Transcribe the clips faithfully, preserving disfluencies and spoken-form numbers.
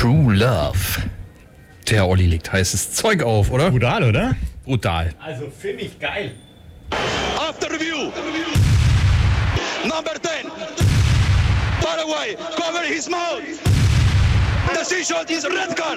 True Love. Der Olli legt heißes Zeug auf, oder? Brutal, oder? Brutal. Also finde ich geil. After review, number ten, Paraguay, cover his mouth. Decision is red card.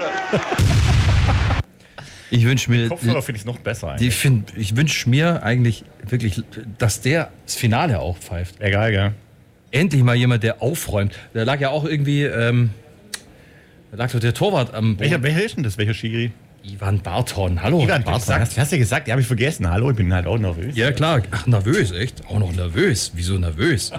Ich wünsche mir... Kopfhörer finde ich noch besser Die eigentlich. find, ich wünsche mir eigentlich wirklich, dass der das Finale auch pfeift. Egal, gell? Endlich mal jemand, der aufräumt. Da lag ja auch irgendwie... Ähm, da lag doch der Torwart am Boden. Welcher, welcher ist denn das? Welcher Schiri? Ivan Barton. Hallo, Ivan, Barton. gesagt, hast du gesagt? Ja, habe ich vergessen. Hallo, ich bin halt auch nervös. Ja, klar. Ach, nervös, echt? Auch noch nervös. Wieso nervös?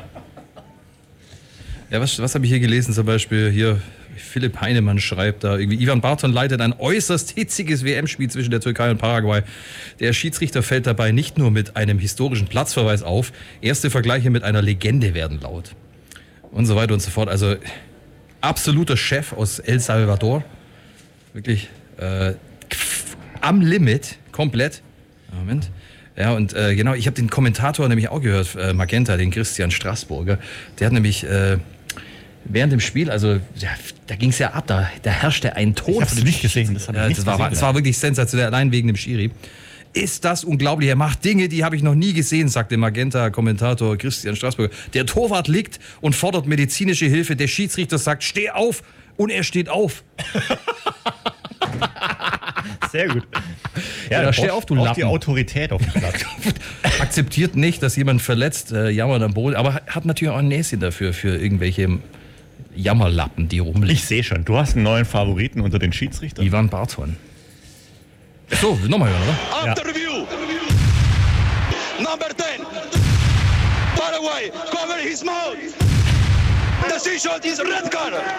Ja, was, was habe ich hier gelesen? Zum Beispiel hier, Philipp Heinemann schreibt da irgendwie, Ivan Barton leitet ein äußerst hitziges W M-Spiel zwischen der Türkei und Paraguay. Der Schiedsrichter fällt dabei nicht nur mit einem historischen Platzverweis auf, erste Vergleiche mit einer Legende werden laut. Und so weiter und so fort. Also absoluter Chef aus El Salvador. Wirklich äh, am Limit, komplett. Moment. Ja, und äh, genau, ich habe den Kommentator nämlich auch gehört, äh, Magenta, den Christian Straßburger. Der hat nämlich äh, während dem Spiel, also ja, da ging es ja ab, da, da herrschte ein Tod. Ich habe es nicht gesehen. Das, hab ich Ja, nicht das, war, gesehen, das war wirklich sensationell, allein wegen dem Schiri. Ist das unglaublich. Er macht Dinge, die habe ich noch nie gesehen, sagt der Magenta-Kommentator Christian Straßburger. Der Torwart liegt und fordert medizinische Hilfe. Der Schiedsrichter sagt, steh auf, und er steht auf. Sehr gut. Ja, da steh auf, du Lappen. Die Lappen. Autorität auf dem Platz. Akzeptiert nicht, dass jemand verletzt, äh, jammert am Boden, aber hat natürlich auch ein Näschen dafür, für irgendwelche Jammerlappen, die rumliegen. Ich sehe schon, du hast einen neuen Favoriten unter den Schiedsrichtern. Ivan Barton. So, nochmal hören, oder? After review, number ten, Paraguay, cover his mouth. Decision is red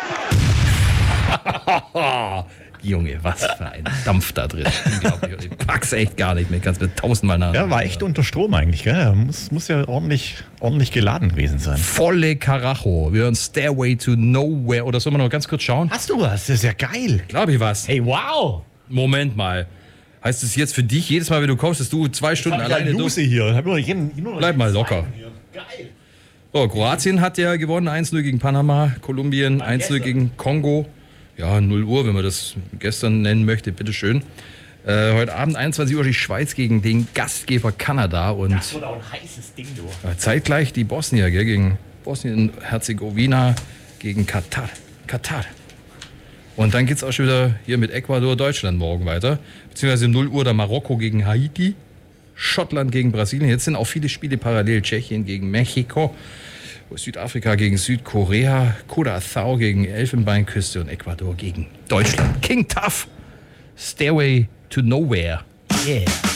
card. Junge, was für ein Dampf da drin. Unglaublich. Ich pack's echt gar nicht mehr. Kannst mir tausendmal nach. Ja, war echt unter Strom eigentlich, gell? Er Muss, muss ja ordentlich, ordentlich geladen gewesen sein. Volle Karacho. Wir hören Stairway to Nowhere. Oder sollen wir noch ganz kurz schauen? Hast du was? Das ist ja geil. Glaube ich was. Hey, wow. Moment mal. Heißt es jetzt für dich, jedes Mal, wenn du kommst, dass du zwei Stunden alleine durch... hier. Hab nur, nur Bleib mal locker. Geil. So, Kroatien hat ja gewonnen, eins null gegen Panama, Kolumbien eins null gegen Kongo. Ja, null Uhr, wenn man das gestern nennen möchte, bitteschön. Äh, heute Abend einundzwanzig Uhr die Schweiz gegen den Gastgeber Kanada. Und Das wird auch ein heißes Ding, du. äh, zeitgleich die Bosnier, gell, gegen Bosnien-Herzegowina, gegen Katar. Katar. Und dann geht es auch schon wieder hier mit Ecuador, Deutschland morgen weiter. Beziehungsweise um null Uhr da Marokko gegen Haiti, Schottland gegen Brasilien. Jetzt sind auch viele Spiele parallel. Tschechien gegen Mexiko, Südafrika gegen Südkorea, Curaçao gegen Elfenbeinküste und Ecuador gegen Deutschland. King Tough, Stairway to Nowhere. Yeah.